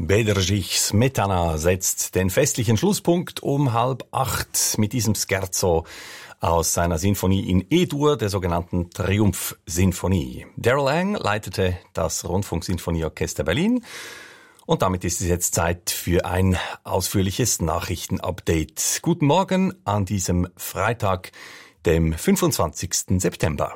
Bedřich Smetana setzt den festlichen Schlusspunkt um 7:30 mit diesem Scherzo aus seiner Sinfonie in E-Dur, der sogenannten Triumph-Sinfonie. Daryl Lang leitete das Rundfunksinfonieorchester Berlin. Und damit ist es jetzt Zeit für ein ausführliches Nachrichtenupdate. Guten Morgen an diesem Freitag, dem 25. September.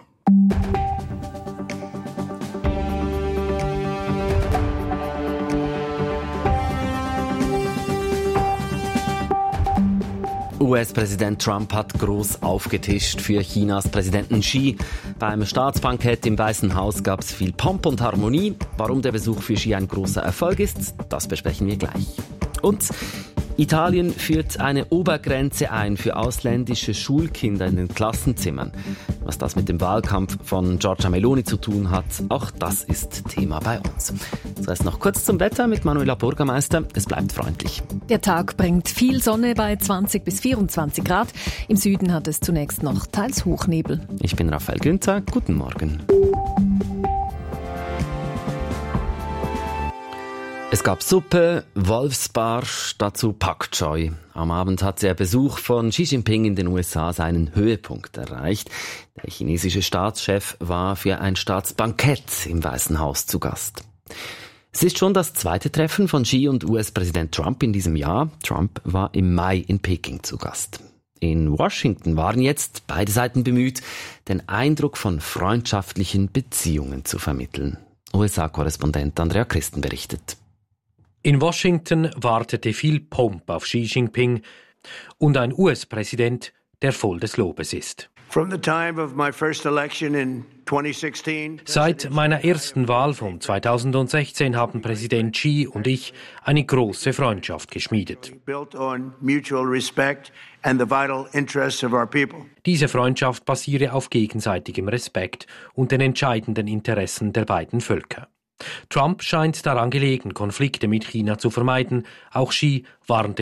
US-Präsident Trump hat groß aufgetischt für Chinas Präsidenten Xi. Beim Staatsbankett im Weißen Haus gab es viel Pomp und Harmonie. Warum der Besuch für Xi ein großer Erfolg ist, das besprechen wir gleich. Und Italien führt eine Obergrenze ein für ausländische Schulkinder in den Klassenzimmern. Was das mit dem Wahlkampf von Giorgia Meloni zu tun hat, auch das ist Thema bei uns. Zuerst noch kurz zum Wetter mit Manuela Bürgermeister. Es bleibt freundlich. Der Tag bringt viel Sonne bei 20 bis 24 Grad. Im Süden hat es zunächst noch teils Hochnebel. Ich bin Raphael Günther. Guten Morgen. Es gab Suppe, Wolfsbarsch, dazu Pak Choi. Am Abend hat der Besuch von Xi Jinping in den USA seinen Höhepunkt erreicht. Der chinesische Staatschef war für ein Staatsbankett im Weißen Haus zu Gast. Es ist schon das zweite Treffen von Xi und US-Präsident Trump in diesem Jahr. Trump war im Mai in Peking zu Gast. In Washington waren jetzt beide Seiten bemüht, den Eindruck von freundschaftlichen Beziehungen zu vermitteln. USA-Korrespondent Andrea Christen berichtet. In Washington wartete viel Pomp auf Xi Jinping und ein US-Präsident, der voll des Lobes ist. Seit meiner ersten Wahl von 2016 haben Präsident Xi und ich eine große Freundschaft geschmiedet. Diese Freundschaft basiere auf gegenseitigem Respekt und den entscheidenden Interessen der beiden Völker. Trump scheint daran gelegen, Konflikte mit China zu vermeiden. Auch Xi warnte